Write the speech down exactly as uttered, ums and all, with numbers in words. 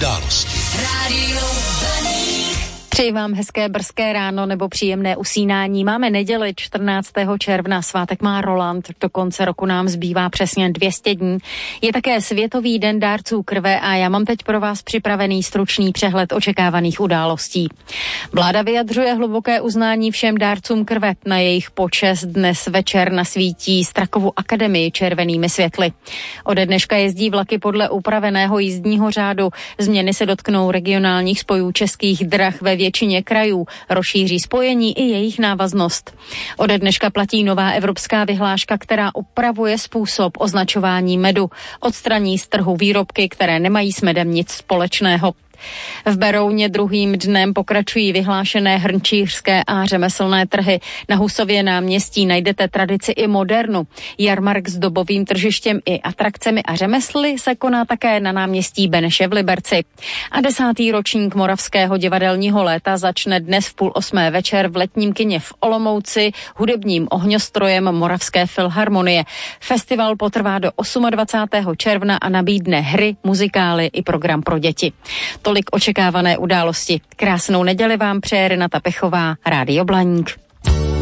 události. Rádio Přeji vám hezké brzké ráno nebo příjemné usínání. Máme neděli čtrnáctého června, svátek má Roland, do konce roku nám zbývá přesně dvě stě dní. Je také Světový den dárců krve a já mám teď pro vás připravený stručný přehled očekávaných událostí. Vláda vyjadřuje hluboké uznání všem dárcům krve. Na jejich počest dnes večer nasvítí Strakovu akademii červenými světly. Ode dneška jezdí vlaky podle upraveného jízdního řádu. Změny se dotknou regionálních spojů Českých drah ve většině krajů, rozšíří spojení i jejich návaznost. Ode dneška platí nová evropská vyhláška, která upravuje způsob označování medu. Odstraní z trhu výrobky, které nemají s medem nic společného. V Berouně druhým dnem pokračují vyhlášené hrnčířské a řemeslné trhy. Na Husově náměstí najdete tradici i modernu. Jarmark s dobovým tržištěm i atrakcemi a řemesly se koná také na náměstí Beneše v Liberci. A desátý ročník Moravského divadelního léta začne dnes v půl osmé večer v letním kině v Olomouci hudebním ohňostrojem Moravské filharmonie. Festival potrvá do dvacátého osmého června a nabídne hry, muzikály i program pro děti. Tolik očekávané události. Krásnou neděli vám přeje Renata Pechová, Rádio Blaník.